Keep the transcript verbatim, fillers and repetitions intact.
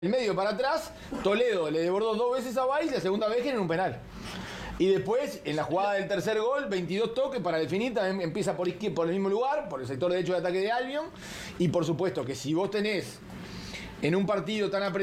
el medio para atrás, Toledo le desbordó dos veces a Valls y la segunda vez en un penal. Y después, en la jugada del tercer gol, veintidós toques para definir, también empieza por, izquier- por el mismo lugar, por el sector derecho de ataque de Albion. Y por supuesto que si vos tenés en un partido tan apretado,